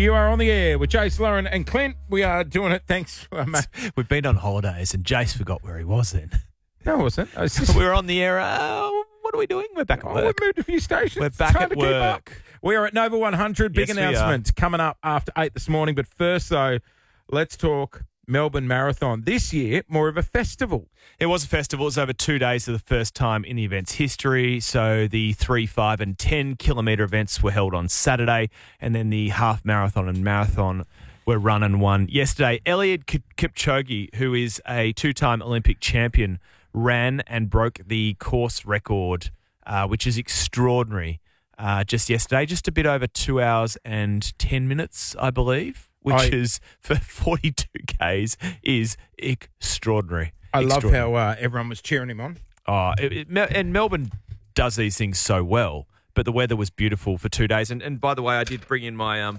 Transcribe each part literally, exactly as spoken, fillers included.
You are on the air with Jace, Lauren and Clint. We are doing it thanks to our mate. We've been on holidays and Jace forgot where he was then. No, it wasn't. I was just, We were on the air. Uh, what are we doing? We're back at oh, work. we moved a few stations. We're It's back hard at to keep up. work. We are at Nova one hundred. Big Yes, we are. announcement coming up after eight this morning. But first, though, let's talk Melbourne Marathon. This year, more of a festival. It was a festival. It was over two days for the first time in the event's history. So the three, five and ten kilometre events were held on Saturday, and then the half marathon and marathon were run and won yesterday. Eliud Kip- Kipchoge, who is a two-time Olympic champion, ran and broke the course record, uh, which is extraordinary, uh, just yesterday, just a bit over two hours and ten minutes, I believe, which I- is for forty-two Ks is extraordinary. I love Extraordinary. how uh, everyone was cheering him on. Oh, it, it, Mel- and Melbourne does these things so well, but the weather was beautiful for two days. And, and by the way, I did bring in my um.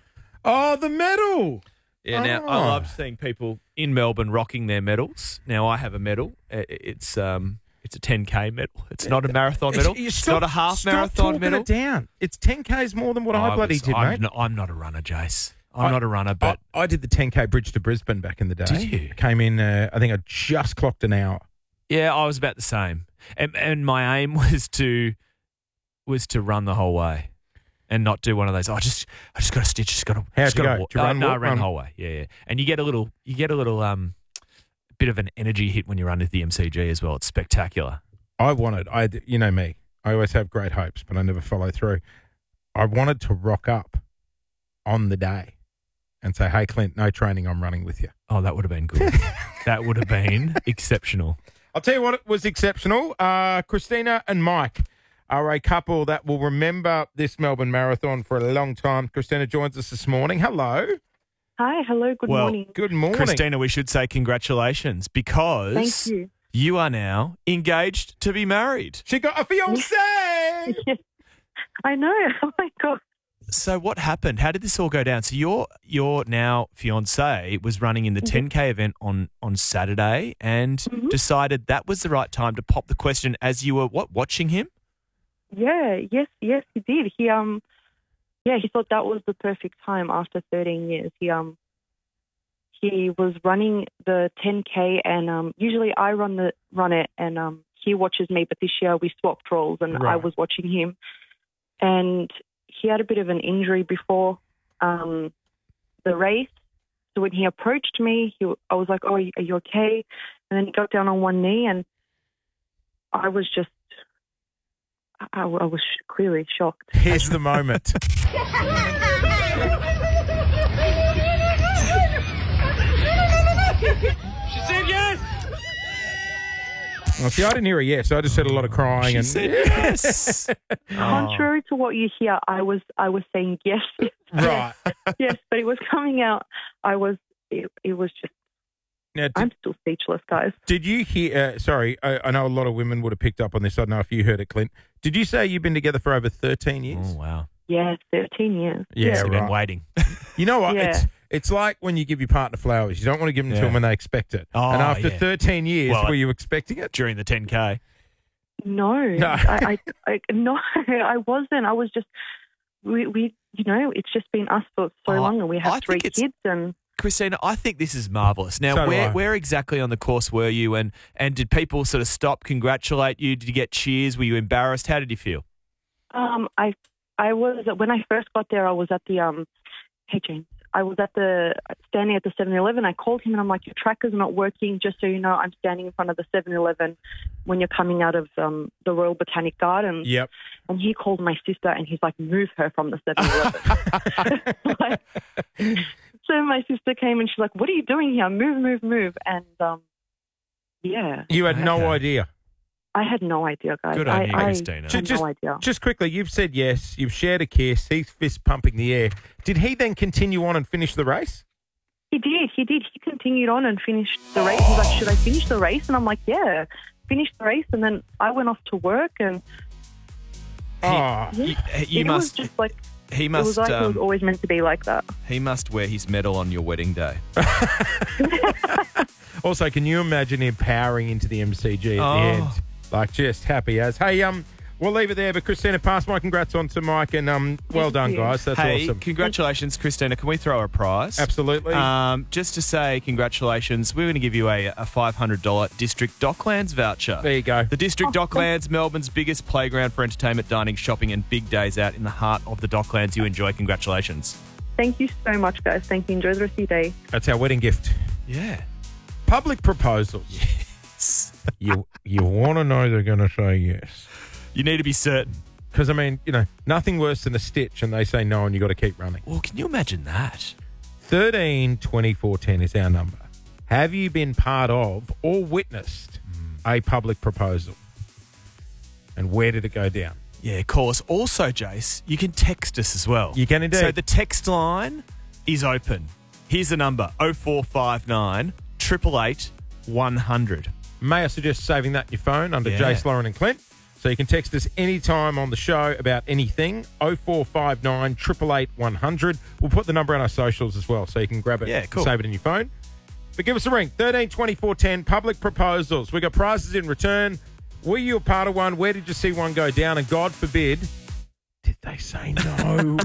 Oh, the medal. Yeah, now Oh. I love seeing people in Melbourne rocking their medals. Now I have a medal. I- It's um, it's a ten K medal. It's not a marathon medal. You It's stop- not a half stop marathon talking medal. it down. It's ten Ks more than what I, I bloody was- did, I'm mate. Not, I'm not a runner, Jace. I'm I- not a runner, but I, I did the ten K bridge to Brisbane back in the day. Did you? Came in, uh, I think I just clocked an hour. yeah, I was about the same. And, and my aim was to was to run the whole way. And not do one of those. Oh, I just, I just got to stitch. Just got to. How'd just you gotta go? walk. Did you run, Uh, no, I walk, ran run? the whole way. Yeah, yeah. And you get a little, you get a little, um, bit of an energy hit when you run at the M C G as well. It's spectacular. I wanted, I, you know me, I always have great hopes, but I never follow through. I wanted to rock up on the day and say, hey, Clint, no training, I'm running with you. Oh, that would have been good. That would have been exceptional. I'll tell you what was exceptional. Uh, Christina and Mike are a couple that will remember this Melbourne Marathon for a long time. Christina joins us this morning. Hello. Hi, hello, good Well, morning. Good morning. Christina, we should say congratulations because Thank you. you are now engaged to be married. She got a fiance. I know. Oh my God. So what happened? How did this all go down? So your your now fiance was running in the Mm-hmm. ten K event on, on Saturday and Mhm. decided that was the right time to pop the question as you were what watching him? Yeah, yes, yes, he did. He um, yeah, he thought that was the perfect time after thirteen years. He um, he was running the ten K, and um, usually I run the run it, and um, he watches me. But this year we swapped roles, and I Right. was watching him, and he had a bit of an injury before um, the race. So when he approached me, he, I was like, "Oh, are you okay?" And then he got down on one knee, and I was just, I, I was clearly shocked. Here's the moment. She said yes. Well, see, I didn't hear a yes. I just said a lot of crying. She and said yes. Contrary to what you hear, I was I was saying yes, Right. yes, but it was coming out. I was it, it was just. Now, did, I'm still speechless, guys. did you hear? Uh, sorry, I, I know a lot of women would have picked up on this. I don't know if you heard it, Clint. Did you say you've been together for over thirteen years? Oh wow. Yeah, thirteen years. Yeah, So you've been right. waiting. You know what? Yeah. It's it's like when you give your partner flowers. You don't want to give them to Yeah. them when they expect it. Oh, and after yeah. thirteen years, Well, were you expecting it? During the ten K. No, No. I, I, I no, I wasn't. I was just we, we you know it's just been us for so Oh, long, and we I have think three it's- kids, and Christina, I think this is marvellous. Now, So do where I. where exactly on the course were you, and, and did people sort of stop, congratulate you? Did you get cheers? Were you embarrassed? How did you feel? um, I I was when I first got there. I was at the um, hey James, I was at the standing at the seven eleven. I called him and I'm like, your tracker's not working. Just so you know, I'm standing in front of the seven eleven when you're coming out of um, the Royal Botanic Gardens. Yep. And he called my sister and he's like, move her from the seven eleven. Like, so my sister came and she's like, what are you doing here? Move, move, move. And um, yeah, You had no Okay. idea. I had no idea, guys. Good on I, you, I Christina. had Just- no idea. Just quickly, you've said yes. You've shared a kiss. He's fist pumping the air. Did he then continue on and finish the race? He did. He did. He continued on and finished the race. He's like, should I finish the race? And I'm like, yeah, finish the race. And then I went off to work and Oh, yeah, You, you it must. was just like, He it was must. like it was Um, always meant to be like that. he must wear his medal on your wedding day. also, can you imagine him powering into the M C G at Oh. the end? Like, just happy as. Hey, um, We'll leave it there, but Christina, pass my congrats on to Mike, and um, well done, you. guys. That's hey, awesome. congratulations, Christina. Can we throw a prize? Absolutely. Um, just to say congratulations, we're going to give you a, a five hundred dollars District Docklands voucher. There you go. The District Docklands, Melbourne's biggest playground for entertainment, dining, shopping and big days out in the heart of the Docklands. You enjoy. Congratulations. Thank you so much, guys. Thank you. Enjoy the rest of your day. That's our wedding gift. Yeah. Public proposals. Yes. You you want to know they're going to say yes. You need to be certain. Because, I mean, you know, nothing worse than a stitch and they say no and you got to keep running. Well, can you imagine that? thirteen twenty-four ten is our number. Have you been part of or witnessed mm. a public proposal? And where did it go down? Yeah, of course. Also, Jace, you can text us as well. You can indeed. So the text line is open. Here's the number, oh four five nine, eight eight eight, one hundred. May I suggest saving that in your phone under Yeah. Jace, Lauren and Clint? So you can text us anytime on the show about anything, oh four five nine, eight eight eight, one hundred. We'll put the number on our socials as well, so you can grab it Yeah, and cool. save it in your phone. But give us a ring, thirteen twenty-four ten, public proposals. We got prizes in return. Were you a part of one? Where did you see one go down? And God forbid, did they say no?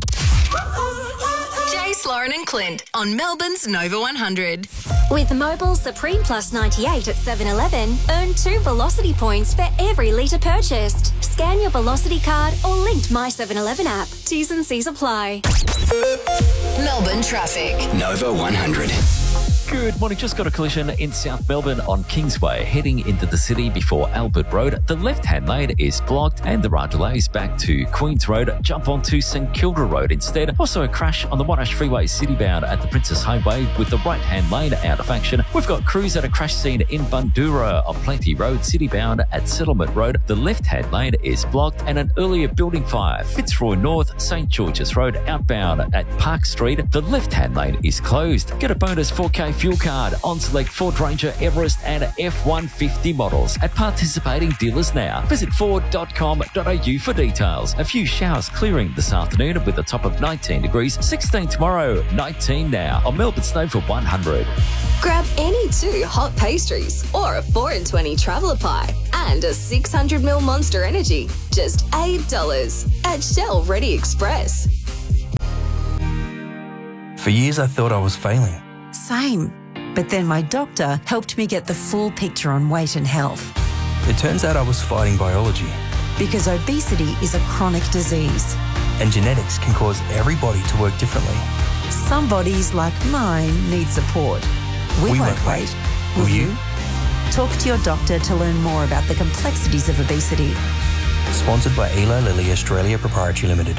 Jace, Lauren and Clint on Melbourne's Nova one hundred. With Mobile Supreme Plus ninety-eight at seven eleven, earn two Velocity points for every litre purchased. Scan your Velocity card or linked My seven eleven app. T's and C's apply. Melbourne traffic. Nova one hundred. Good morning. Just got a collision in South Melbourne on Kingsway, heading into the city before Albert Road. The left-hand lane is blocked and there are delays back to Queens Road. Jump onto St Kilda Road instead. Also a crash on the Monash Freeway citybound at the Princess Highway with the right-hand lane out of action. We've got crews at a crash scene in Bundoora on Plenty Road, citybound at Settlement Road. The left-hand lane is blocked and an earlier building fire. Fitzroy North, St George's Road outbound at Park Street. The left-hand lane is closed. Get a bonus four K fuel card on select Ford Ranger, Everest and F one fifty models at participating dealers now. Visit ford dot com dot a u for details. A few showers clearing this afternoon with a top of nineteen degrees, sixteen tomorrow, nineteen now on Melbourne's Nova one hundred. Grab any two hot pastries or a four in twenty traveller pie and a six hundred milliliter Monster Energy. Just eight dollars at Shell Ready Express. For years, I thought I was failing. Same. But then my doctor helped me get the full picture on weight and health. It turns out I was fighting biology. Because obesity is a chronic disease. And genetics can cause every body to work differently. Some bodies, like mine, need support. We, We won't won't wait. wait. Will Will you? you? Talk to your doctor to learn more about the complexities of obesity. Sponsored by Eli Lilly Australia Proprietary Limited.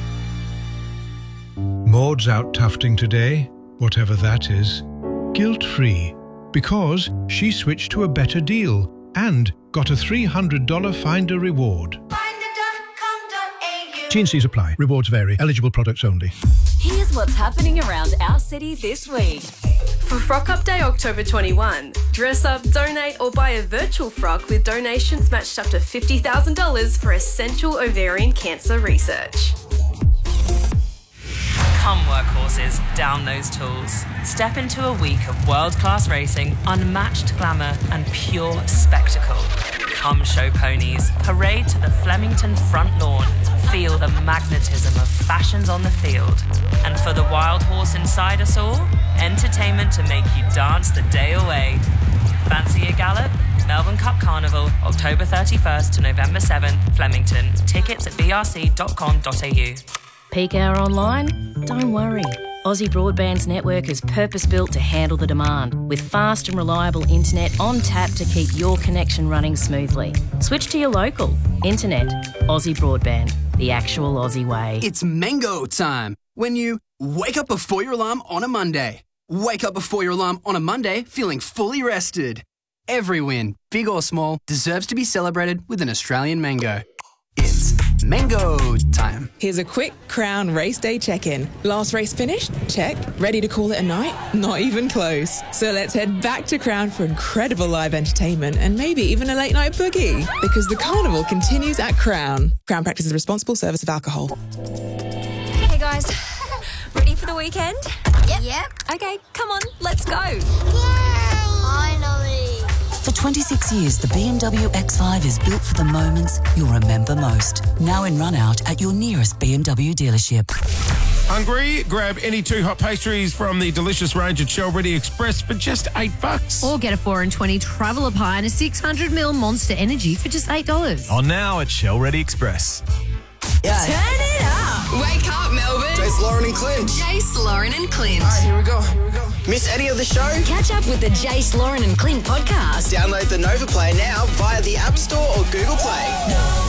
Maud's out tufting today, whatever that is, guilt-free, because she switched to a better deal and got a three hundred dollars Finder reward. T and C's apply. Rewards vary. Eligible products only. Here's what's happening around our city this week. For Frock Up Day October twenty-first, dress up, donate or buy a virtual frock with donations matched up to fifty thousand dollars for essential ovarian cancer research. Come workhorses, down those tools. Step into a week of world-class racing, unmatched glamour and pure spectacle. Come show ponies, parade to the Flemington front lawn, feel the magnetism of fashions on the field. And for the wild horse inside us all, entertainment to make you dance the day away. Fancy a gallop? Melbourne Cup Carnival, October thirty-first to November seventh, Flemington. Tickets at b r c dot com dot a u. Peak hour online? Don't worry. Aussie Broadband's network is purpose-built to handle the demand, with fast and reliable internet on tap to keep your connection running smoothly. Switch to your local. Internet. Aussie Broadband. The actual Aussie way. It's mango time. When you wake up before your alarm on a Monday. Wake up before your alarm on a Monday feeling fully rested. Every win, big or small, deserves to be celebrated with an Australian mango. It's mango time. Here's a quick Crown race day check-in. Last race finished? Check. Ready to call it a night? Not even close. So let's head back to Crown for incredible live entertainment and maybe even a late night boogie. Because the carnival continues at Crown. Crown practices responsible service of alcohol. Hey guys, ready for the weekend? Yep. Yep. Okay, come on, let's go. Yay! Finally. For twenty-six years, the B M W X five is built for the moments you'll remember most. Now in run-out at your nearest B M W dealership. Hungry? Grab any two hot pastries from the delicious range at Shell Ready Express for just eight bucks. Or get a four and twenty traveller pie and a six hundred ml Monster Energy for just eight dollars. On now at Shell Ready Express. Yeah. Turn it up. Wake up, Melbourne. Jace, Lauren and Clint. Jace, Lauren and Clint. All right, here we go. Here we go. Miss any of the show? Catch up with the Jace, Lauren and Clint podcast. Download the Nova Play now via the App Store or Google Play.